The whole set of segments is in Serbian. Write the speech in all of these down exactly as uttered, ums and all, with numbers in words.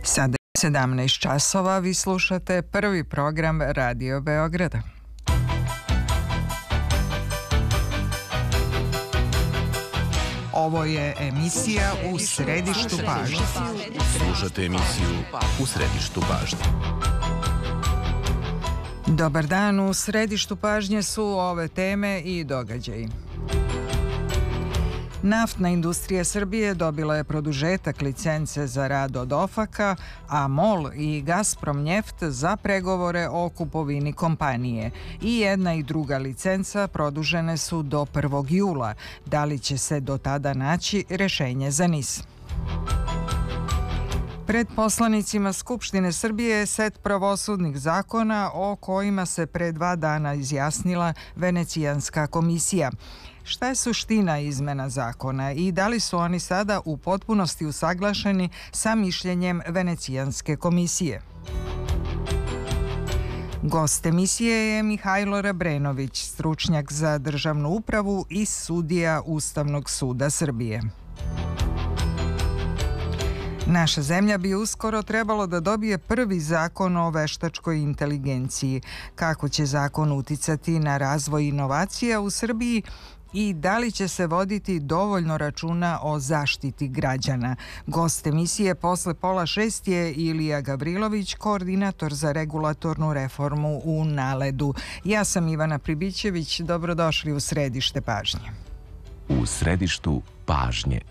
Sada je sedamnaest časova, vi slušate prvi program Radio Beograda. Ovo je emisija U središtu pažnje. Slušate emisiju U središtu pažnje. Dobar dan, u središtu pažnje su ove teme i događaji. Naftna industrija Srbije dobila je produžetak licence za rad od OFAK-a, a MOL i Gazprom Njeft za pregovore o kupovini kompanije. I jedna i druga licenca produžene su do prvog jula. Da li će se do tada naći rešenje za N I S? Pred poslanicima Skupštine Srbije je set pravosudnih zakona o kojima se pre dva dana izjasnila Venecijanska komisija. Šta je suština izmena zakona i da li su oni sada u potpunosti usaglašeni sa mišljenjem Venecijanske komisije? Gost emisije je Mihajlo Rabrenović, stručnjak za državnu upravu i sudija Ustavnog suda Srbije. Naša zemlja bi uskoro trebalo da dobije prvi zakon o veštačkoj inteligenciji. Kako će zakon uticati na razvoj inovacija u Srbiji i da li će se voditi dovoljno računa o zaštiti građana? Gost emisije posle pola šest je Ilija Gavrilović, koordinator za regulatornu reformu u Naledu. Ja sam Ivana Pribićević, dobrodošli u središte pažnje. U središtu pažnje.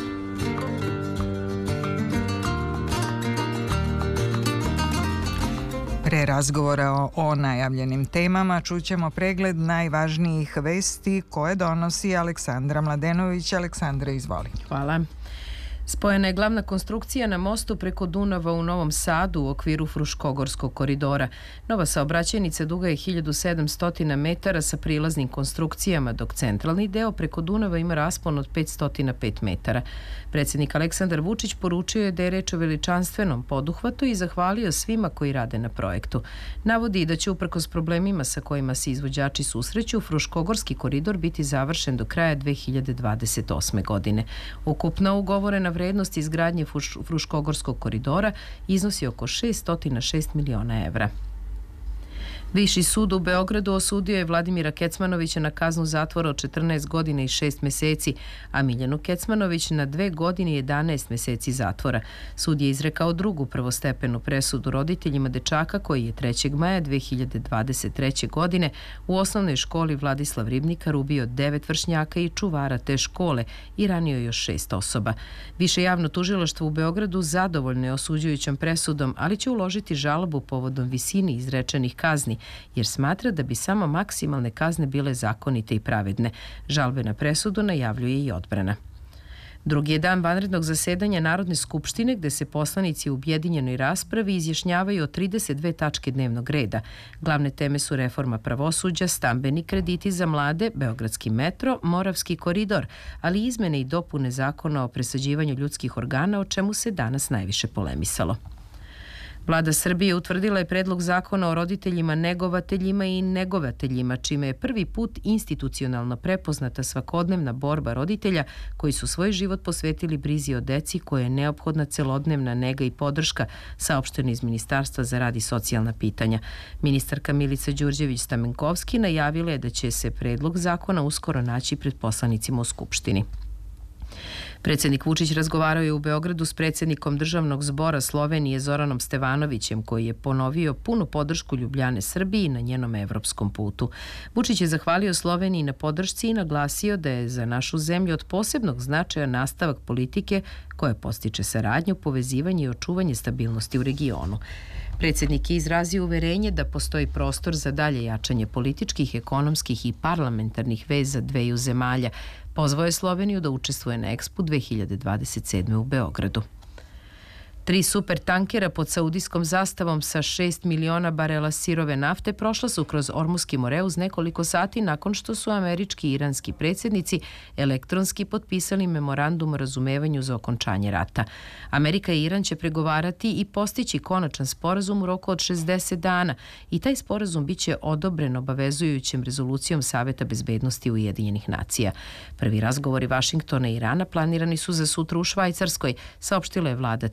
Pre razgovora o, o najavljenim temama čućemo pregled najvažnijih vesti koje donosi Aleksandra Mladenović. Aleksandra, izvoli. Hvala. Spojena je glavna konstrukcija na mostu preko Dunava u Novom Sadu u okviru Fruškogorskog koridora. Nova saobraćajnica duga je hiljadu sedamsto metara sa prilaznim konstrukcijama, dok centralni deo preko Dunava ima raspon od petsto pet metara. Predsjednik Aleksandar Vučić poručio je da je reč o veličanstvenom poduhvatu i zahvalio svima koji rade na projektu. Navodi da će uprkos problemima sa kojima se izvođači susreću, Fruškogorski koridor biti završen do kraja dve hiljade dvadeset osme. godine. Ukupna ugovorena vrednost izgradnje Fruškogorskog koridora iznosi oko šeststo šest miliona evra. Viši sud u Beogradu osudio je Vladimira Kecmanovića na kaznu zatvora od četrnaest godina i šest meseci, a Miljanu Kecmanović na dve godine i jedanaest meseci zatvora. Sud je izrekao drugu prvostepenu presudu roditeljima dečaka koji je trećeg maja dve hiljade dvadeset treće. godine u osnovnoj školi Vladislav Ribnikar ubio devet vršnjaka i čuvara te škole i ranio još šest osoba. Više javno tužilaštvo u Beogradu zadovoljno je osuđujućom presudom, ali će uložiti žalbu povodom visini izrečenih kazni, jer smatra da bi samo maksimalne kazne bile zakonite i pravedne. Žalbe na presudu najavljuje i odbrana. Drugi je dan vanrednog zasedanja Narodne skupštine gde se poslanici u objedinjenoj raspravi izjašnjavaju o trideset dve tačke dnevnog reda. Glavne teme su reforma pravosuđa, stambeni krediti za mlade, Beogradski metro, Moravski koridor, ali i izmene i dopune zakona o presađivanju ljudskih organa, o čemu se danas najviše polemisalo. Vlada Srbije utvrdila je predlog zakona o roditeljima, negovateljima i negovateljima, čime je prvi put institucionalno prepoznata svakodnevna borba roditelja koji su svoj život posvetili brizi o deci koje je neophodna celodnevna nega i podrška, saopšteno iz Ministarstva za rad i socijalna pitanja. Ministarka Milica Đurđević-Stamenkovski najavila je da će se predlog zakona uskoro naći pred poslanicima u Skupštini. Predsjednik Vučić razgovarao je u Beogradu s predsjednikom Državnog zbora Slovenije Zoranom Stevanovićem, koji je ponovio punu podršku Ljubljane Srbiji na njenom evropskom putu. Vučić je zahvalio Sloveniji na podršci i naglasio da je za našu zemlju od posebnog značaja nastavak politike koja postiče saradnju, povezivanje i očuvanje stabilnosti u regionu. Predsjednik je izrazio uverenje da postoji prostor za dalje jačanje političkih, ekonomskih i parlamentarnih veza dveju zemalja. Pozvao je Sloveniju da učestvuje na Ekspu dve hiljade dvadeset sedme. u Beogradu. Tri super tankera pod saudijskom zastavom sa šest miliona barela sirove nafte prošla su kroz Ormuski more uz nekoliko sati nakon što su američki i iranski predsjednici elektronski potpisali memorandum o razumevanju za okončanje rata. Amerika i Iran će pregovarati i postići konačan sporazum u roku od šezdeset dana i taj sporazum biće odobren obavezujućem rezolucijom Saveta bezbednosti Ujedinjenih nacija. Prvi razgovori Vašingtona i Irana planirani su za sutra u Švajcarskoj, saopštila je vlada te zemlje.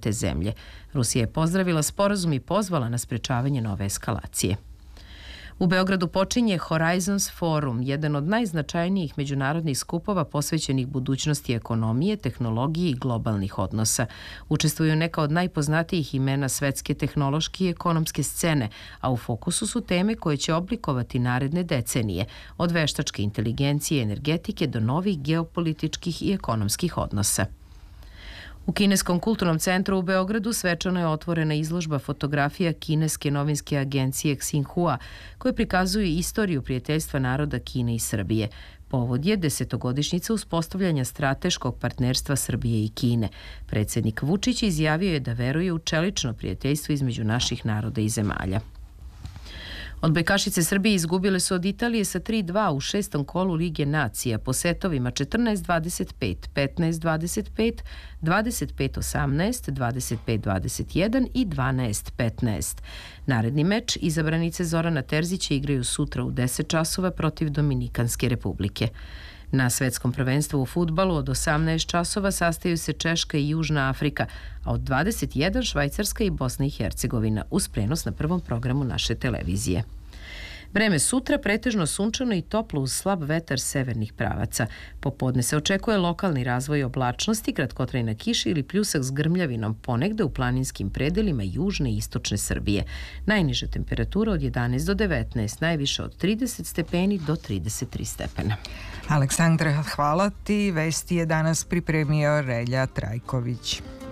zemlje. Rusija je pozdravila sporazum i pozvala na sprečavanje nove eskalacije. U Beogradu počinje Horizons Forum, jedan od najznačajnijih međunarodnih skupova posvećenih budućnosti ekonomije, tehnologije i globalnih odnosa. Učestvuju neka od najpoznatijih imena svetske tehnološke i ekonomske scene, a u fokusu su teme koje će oblikovati naredne decenije, od veštačke inteligencije i energetike do novih geopolitičkih i ekonomskih odnosa. U Kineskom kulturnom centru u Beogradu svečano je otvorena izložba fotografija kineske novinske agencije Xinhua, koje prikazuju istoriju prijateljstva naroda Kine i Srbije. Povod je desetogodišnjica uspostavljanja strateškog partnerstva Srbije i Kine. Predsjednik Vučić izjavio je da veruje u čelično prijateljstvo između naših naroda i zemalja. Odbojkašice Srbije izgubile su od Italije sa tri dva u šestom kolu Lige nacija po setovima četrnaest dvadeset pet, petnaest dvadeset pet, dvadeset pet osamnaest, dvadeset pet dvadeset jedan i dvanaest petnaest. Naredni meč izabranice Zorana Terzića igraju sutra u deset časova protiv Dominikanske republike. Na svetskom prvenstvu u fudbalu od osamnaest časova sastaju se Češka i Južna Afrika, a od dvadeset jedan Švajcarska i Bosna i Hercegovina, uz prenos na prvom programu naše televizije. Vreme sutra pretežno sunčano i toplo uz slab vetar severnih pravaca. Popodne se očekuje lokalni razvoj oblačnosti, kratkotrajna kiša ili pljusak s grmljavinom ponegde u planinskim predelima južne i istočne Srbije. Najniža temperatura od jedanaest do devetnaest, najviše od trideset stepeni do trideset tri stepena. Aleksandra, hvala ti. Vesti je danas pripremio Relja Trajković.